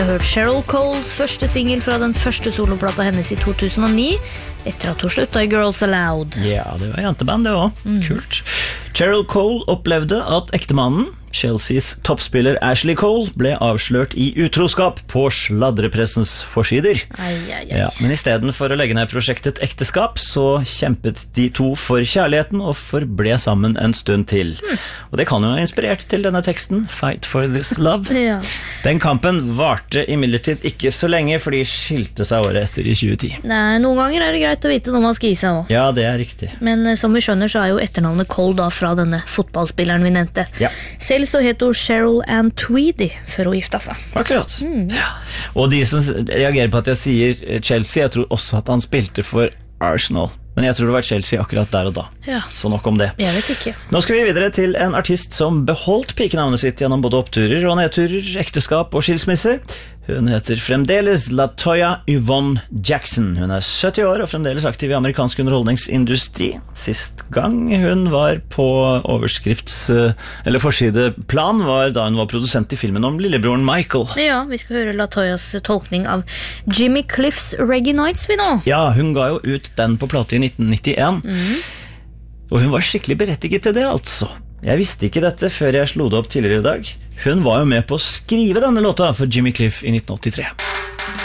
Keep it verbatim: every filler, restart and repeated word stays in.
Jeg har hørt Cheryl Coles første single fra den første soloplata hennes i to tusen og ni, etter at hun slutta i Girls Aloud. Ja, det var jenteband det også. Mm. Kult. Cheryl Cole opplevde at ektemannen, Chelseas toppspiller Ashley Cole, ble avslørt i utroskap på sladrepressens forsider. Ai, ai, ai. Ja, men i stedet for å legge ned prosjektet ekteskap, så kjempet de to for kjærligheten og forble sammen en stund til. Mm. Og det kan jo ha inspirert til denne teksten, Fight for this love. Ja. Den kampen varte imidlertid ikke så lenge, for de skilte seg året etter i tjue ti. Nei, noen ganger er det greit å vite når man skal gi seg også. Ja, det er riktig. Men eh, som vi skjønner så er jo etternavnet Cole da fra denne fotballspilleren vi nevnte. Ja. Selv så het hun Cheryl Ann Tweedy før hun gifta seg. Akkurat. Mm. Ja. Og de som reagerer på at jeg sier Chelsea, jeg tror også at han spilte for Arsenal. Men jeg tror det var Chelsea akkurat der og da. Ja. Så nok om det. Jeg vet ikke. Nå skal vi videre til en artist som beholdt pikenavnet sitt gjennom både oppturer og nedturer, ekteskap og skilsmisser. Hun heter fremdeles LaToya Yvonne Jackson. Hun er sytti år og fremdeles aktiv i amerikansk underholdningsindustri. Sist gang hun var på overskrifts- eller forsideplan var da hun var produsent i filmen om lillebroren Michael. Ja, vi skal høre LaToyas tolkning av Jimmy Cliffs Reggae Nights vi nå. Ja, hun ga jo ut den på plate i nitten nittien. Mm. Og hun var skikkelig berettiget til det, altså. Jeg visste ikke dette før jeg slo det opp tidligere i dag. Hun var jo med på å skrive denne låta for Jimmy Cliff i nitten åttitre.